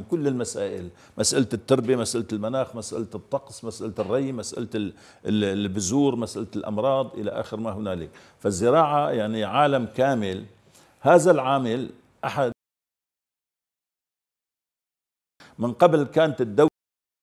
كل المسائل، مسألة التربة، مسألة المناخ، مسألة الطقس، مسألة الري، مسألة البذور، مسألة الأمراض، إلى آخر ما هنالك. فالزراعة يعني عالم كامل. هذا العامل أحد. من قبل كانت الدولة